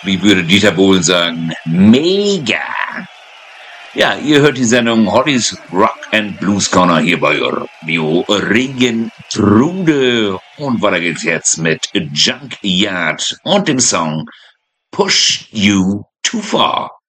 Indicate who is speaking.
Speaker 1: Wie würde Dieter Bohlen sagen? Mega! Ja, ihr hört die Sendung Hollys Rock and Blues Corner hier bei Radio Regentrude. Und weiter geht's jetzt mit Junkyard und dem Song Push You Too Far.